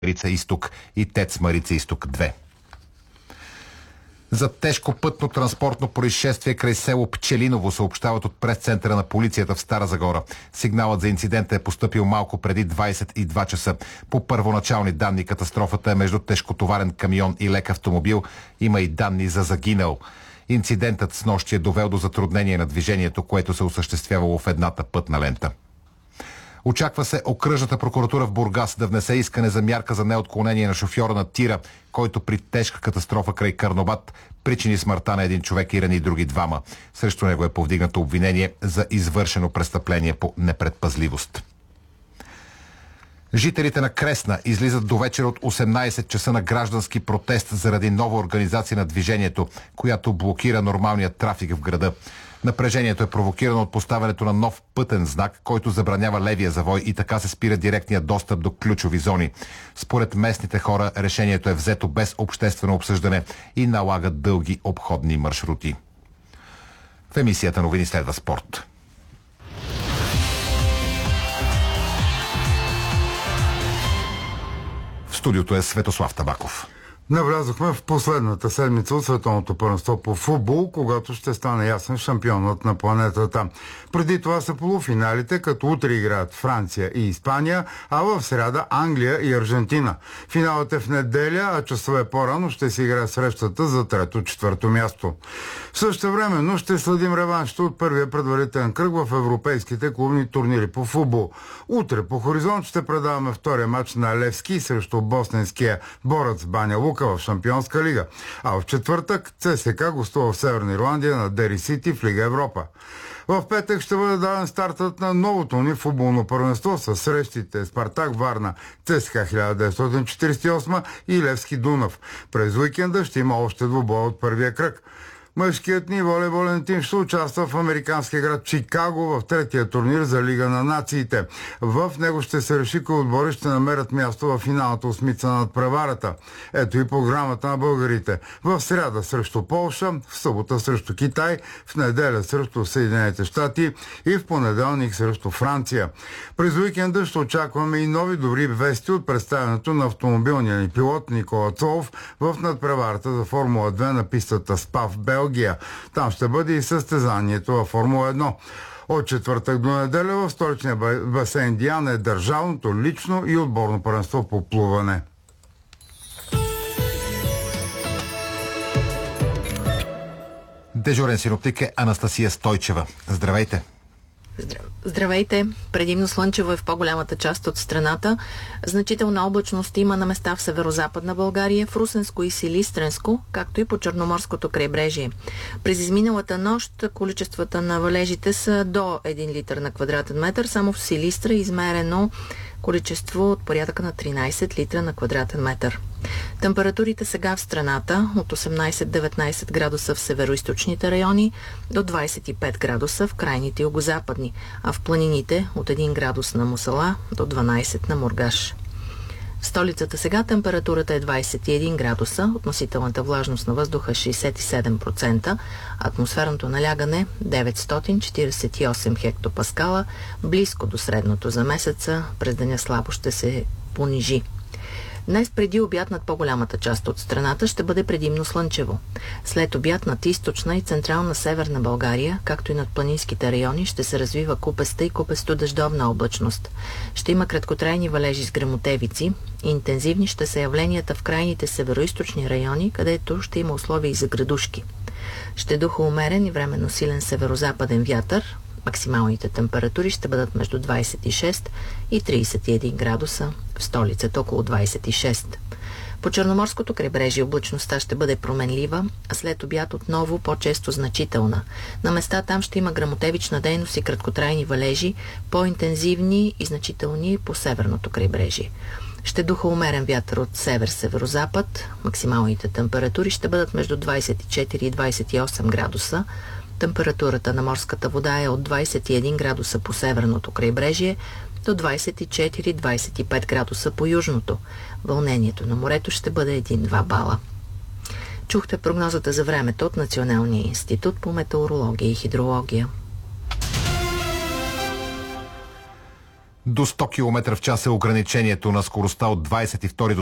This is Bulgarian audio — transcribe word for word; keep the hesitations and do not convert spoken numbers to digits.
Марица Изток и ТЕЦ Марица Изток две. За тежко пътно-транспортно происшествие край село Пчелиново съобщават от прес-центъра на полицията в Стара Загора. Сигналът за инцидента е поступил малко преди двадесет и два часа. По първоначални данни катастрофата е между тежкотоварен камион и лек автомобил. Има и данни за загинал. Инцидентът с нощи е довел до затруднение на движението, което се осъществявало в едната пътна лента. Очаква се окръжната прокуратура в Бургас да внесе искане за мярка за неотклонение на шофьора на тира, който при тежка катастрофа край Карнобат причини смъртта на един човек и рани други двама. Срещу него е повдигнато обвинение за извършено престъпление по непредпазливост. Жителите на Кресна излизат до вечер от осемнадесет часа на граждански протест заради нова организация на движението, която блокира нормалния трафик в града. Напрежението е провокирано от поставянето на нов пътен знак, който забранява левия завой и така се спира директния достъп до ключови зони. Според местните хора решението е взето без обществено обсъждане и налага дълги обходни маршрути. В емисията новини следва спорт. В студиото е Светослав Табаков. Навлязохме в последната седмица от Световното първенство по футбол, когато ще стане ясен шампионът на планетата. Преди това са полуфиналите, като утре играят Франция и Испания, а в сряда Англия и Аржентина. Финалът е в неделя, а часове по-рано ще се играе срещата за трето-четвърто място. Същевременно ще следим реваншта от първия предварителен кръг в европейските клубни турнири по футбол. Утре по хоризонт ще предаваме втория матч на Левски срещу босненския Борец Баня Лука в Шампионска лига. А в четвъртък ЦСКА гостува в Северна Ирландия на Дери Сити в Лига Европа. В петък ще бъде даден стартът на новото ни футболно първенство с срещите Спартак Варна, ЦСКА хиляда деветстотин четиридесет и осма и Левски Дунав. През уикенда ще има още двубой от първия кръг. Мъжкият ни волейболен тим ще участва в американския град Чикаго в третия турнир за Лига на нациите. В него ще се реши кои отбори ще намерят място в финалната осмица над преварата. Ето и програмата на българите. В сряда срещу Полша, в събота срещу Китай, в неделя срещу Съединените щати и в понеделник срещу Франция. През уикенда ще очакваме и нови добри вести от представянето на автомобилния ни пилот Никола Цолов в надпреварата за Формула две на пистата СПА в Белгия. Там ще бъде и състезанието във Формула едно. От четвъртък до неделя в столичния басейн Диана е държавното, лично и отборно първенство по плуване. Дежурен синоптик е Анастасия Стойчева. Здравейте! Здравейте! Предимно слънчево е в по-голямата част от страната. Значителна облачност има на места в северо-западна България, в Русенско и Силистренско, както и по Черноморското крайбрежие. През изминалата нощ количествата на валежите са до един литър на квадратен метър. Само в Силистра е измерено количество от порядъка на тринадесет литра на квадратен метър. Температурите сега в страната от осемнадесет до деветнадесет градуса в североизточните райони до двадесет и пет градуса в крайните югозападни, а в планините от един градус на Мусала до дванадесет на Мургаш. В столицата сега температурата е двадесет и един градуса, относителната влажност на въздуха шейсет и седем процента, атмосферното налягане деветстотин четиридесет и осем хектопаскала, близко до средното за месеца, през деня слабо ще се понижи. Днес преди обяд над по-голямата част от страната ще бъде предимно слънчево. След обяд над източна и централна северна България, както и над планинските райони, ще се развива купеста и купесто-дъждовна облачност. Ще има краткотрайни валежи с гръмотевици. Интензивни ще са явленията в крайните североизточни райони, където ще има условия и за градушки. Ще духа умерен и временно силен северозападен вятър. Максималните температури ще бъдат между двадесет и шест и тридесет и един градуса, в столицата около двадесет и шест. По Черноморското крайбрежие облачността ще бъде променлива, а след обяд отново по-често значителна. На места там ще има гръмотевична дейност и краткотрайни валежи, по-интензивни и значителни по северното крайбрежие. Ще духа умерен вятър от север-северозапад. Максималните температури ще бъдат между двадесет и четири и двадесет и осем градуса. Температурата на морската вода е от двадесет и един градуса по северното крайбрежие до двадесет и четири до двадесет и пет градуса по южното. Вълнението на морето ще бъде един-два бала. Чухте прогнозата за времето от Националния институт по метеорология и хидрология. До сто километра в час е ограничението на скоростта от двадесет и втори до